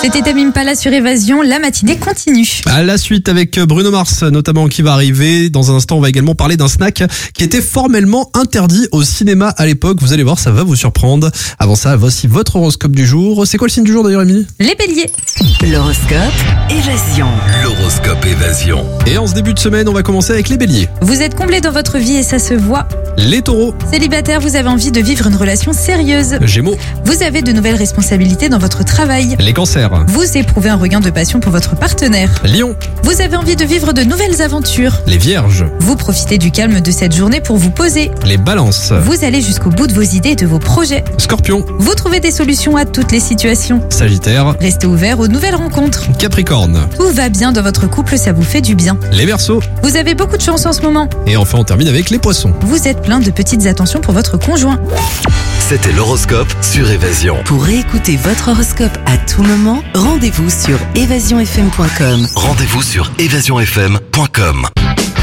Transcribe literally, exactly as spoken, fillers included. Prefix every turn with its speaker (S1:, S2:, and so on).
S1: C'était Tame Impala sur Évasion, la matinée continue.
S2: À la suite avec Bruno Mars notamment qui va arriver. Dans un instant, on va également parler d'un snack qui était formellement interdit au cinéma à l'époque. Vous allez voir, ça va vous surprendre. Avant ça, voici votre horoscope du jour. C'est quoi le signe du jour d'ailleurs, Émilie ?
S1: Les béliers.
S3: L'horoscope Évasion.
S4: L'horoscope Évasion.
S2: Et en ce début de semaine, on va commencer avec les béliers.
S1: Vous êtes comblés dans votre vie et ça se voit.
S2: Les taureaux.
S1: Célibataire, vous avez envie de vivre une relation sérieuse.
S2: Gémeaux.
S1: Vous avez de nouvelles responsabilités dans votre travail.
S2: Les cancers.
S1: Vous éprouvez un regain de passion pour votre partenaire.
S2: Lion.
S1: Vous avez envie de vivre de nouvelles aventures.
S2: Les vierges.
S1: Vous profitez du calme de cette journée pour vous poser.
S2: Les balances.
S1: Vous allez jusqu'au bout de vos idées et de vos projets.
S2: Scorpion.
S1: Vous trouvez des solutions à toutes les situations.
S2: Sagittaire.
S1: Restez ouvert aux nouvelles rencontres.
S2: Capricorne.
S1: Tout va bien dans votre couple, ça vous fait du bien.
S2: Les verseaux.
S1: Vous avez beaucoup de chance en ce moment.
S2: Et enfin, on termine avec les poissons.
S1: Vous êtes plein de petites attentions pour votre conjoint.
S4: C'était l'horoscope sur Évasion.
S3: Pour réécouter votre horoscope à tout moment, rendez-vous sur évasion f m point com.
S4: Rendez-vous sur évasion f m point com.